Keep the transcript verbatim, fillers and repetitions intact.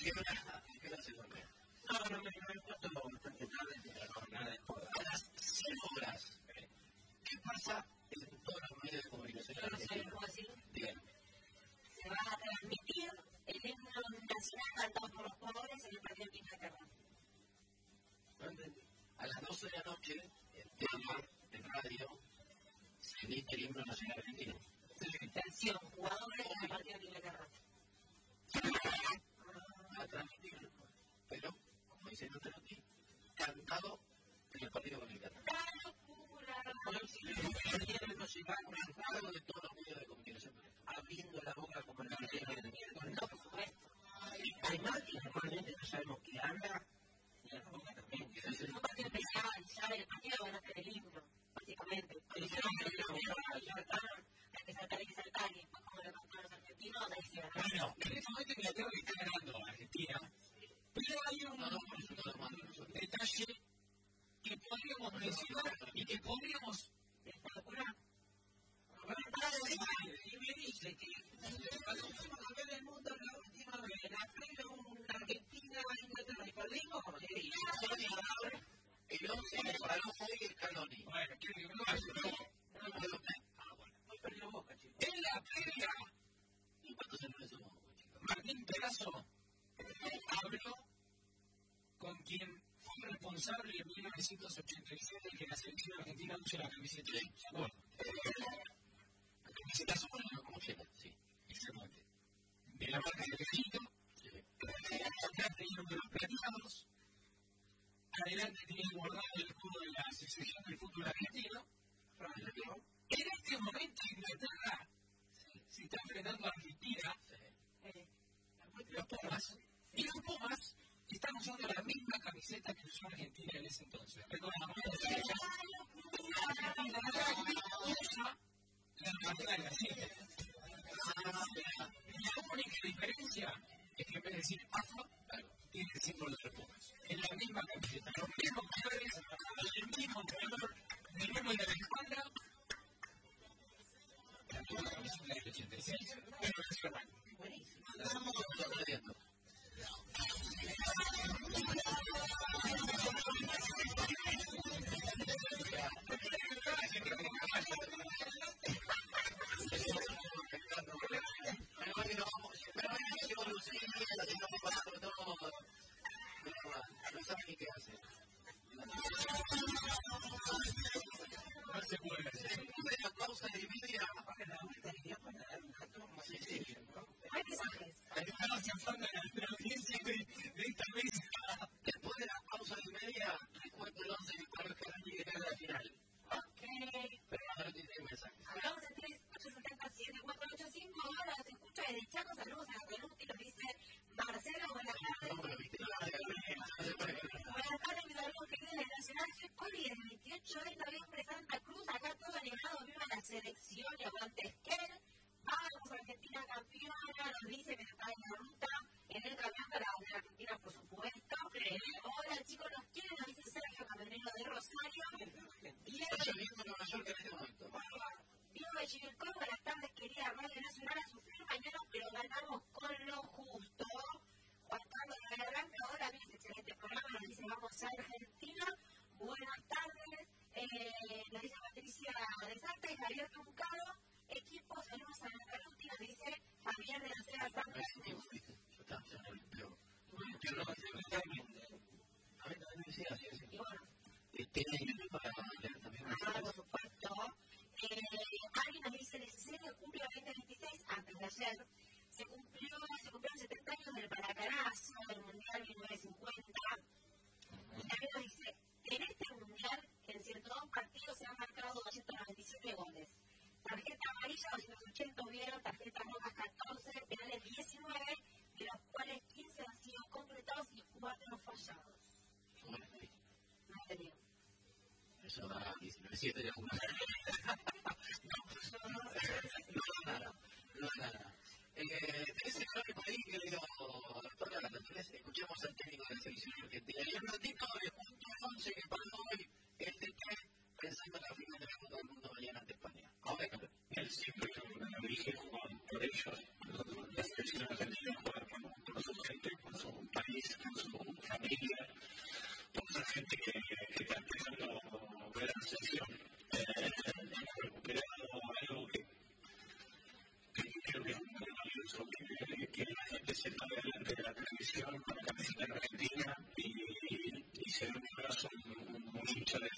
qué hora, qué hora se duerme? No, no, me he puesto bastante tarde, pero no, nada de todo. A las cero horas, ¿qué pasa en todos los medios de comunicación? Yo no sé, ¿cómo decir? Bien. Se va a transmitir el himno nacional cantado por los jugadores en el partido de Inglaterra. No entendí. A las doce de la noche, en tele, en radio, se emite el himno nacional argentino. Atención, jugadores en el partido de Inglaterra. A transmitir, pero, como dice Nota Noti, cantado en el partido con Inglaterra. ¡Qué locura! Bueno, si le quieren no llevar Cantado de todos los medios de comunicación. abriendo la boca como la mañana del miércoles. No, por supuesto. Además, que normalmente no sabemos qué habla, y la boca también. Es un partido especial, ya el partido van a hacer el himno, básicamente. Pero ya hay que saltar, hay que saltar, y después como le cantan los argentinos, ahí se van a Bueno, en este momento Inglaterra está ganando a Argentina, pero hay un No, no, por eso no lo mando nosotros. detalle que podríamos mencionar y que podríamos calcular. y me dice que cuando fuimos campeón del mundo la última vez, la previa una Argentina Inglaterra y perdimos, y El once me paró hoy el Caloni. bueno, quiero que me lo vaya, No puedo creer. ah, bueno, hoy perdió Boca, chicos. En la previa, ¿Y cuántos errores somos, chicos? Martín Perazzo habló con quien fue responsable en mil novecientos ochenta y siete de que la selección argentina use la camiseta. ¿Se acuerdan? La camiseta azul, ¿Cómo llega? Sí. exactamente. De la marca de Gallito, Sí. atrás tenía uno de los plateados, adelante tenía guardado el escudo de la Asociación del Fútbol Argentino. En este momento Inglaterra se está enfrentando a Argentina, los Pumas, y los Pumas están usando la misma camiseta que usó Argentina en ese entonces. Recordamos que la selección argentina de rugby usa la bandera de Brasil. La única diferencia es que en vez de decir AFA, tiene el símbolo de los Pumas. Es la misma camiseta, los mismos colores, el mismo color, el mismo de la espalda. La misma camiseta del ochenta y seis, pero nacional. Buenísimo. Estamos perdiendo. No sabe ni qué hace. No se puede hacer. Después de la pausa de media, La única idea para dar un dato más sencillo, ¿no? Hay mensajes. Estamos zafando la audiencia de, de esta mesa. después de la pausa de media, recuerdo el once que para Scaloni que gana la final. Ok. Pero ahora tiene mensajes. Hablamos en tres ocho siete siete cuatro ocho cinco, ahora se escucha desde Chaco, saludos a la Peluti, nos dice Marcelo, buenas tardes. No, pero viste, Buenas tardes, mis amigos queridos de Nacional Fútbol y el veintiocho de noviembre Santa Cruz, acá todo animado, viva la selección y aguante Esquel. Vamos, Argentina campeona, nos dice que está en la ruta, en el camión para ganar Argentina, por supuesto. Hola chicos, nos quieren, nos dice Sergio Camionero de Rosario. Y está lloviendo en Nueva York en este momento. Diego de Chivilcoy, buenas tardes, querida Radio Nacional, a sufrir mañana, pero ganamos con lo justo. Juan Carlos de Garganta, hola, bien, excelente programa, nos dice vamos a Argentina. Buenas tardes, eh, nos dice Patricia de Salta y Javier Truncado. Equipo, saludos a la Caruti, nos dice Javier de la Sierra Santa Cruz. Yo estaba haciendo el empleo. Yo lo hice mentalmente. A ver, también me decía así, así. Y bueno, Tiene YouTube para leer también. ah, por supuesto. Eh, alguien nos dice el dieciséis de julio de veinte veintiséis, antes de ayer, se cumplió, se cumplieron setenta años del Maracanazo, del Mundial mil novecientos cincuenta. Y también nos dice, en este Mundial, en ciento dos partidos se han marcado doscientos noventa y siete goles. Tarjeta amarilla doscientos ochenta hubieron, tarjetas rojas catorce, penales diecinueve, de los cuales quince han sido completados y cuatro fallados. No he tenido. Eso da diecinueve siete de alguna No, no, nada. No, nada. ¿Tenés el crónico ahí, querido doctor Aratanés? Escuchemos al técnico de la selección argentina. Y un ratito de punto once que pasó hoy el T T pensando en la final de la Copa del Mundo mañana ante España. Ahora, Él siempre lo dije, Juan, por ellos, la selección argentina juega con su gente, con su se pone delante de la televisión con la camiseta argentina y, y, y se ve un brazo, un, un hincha de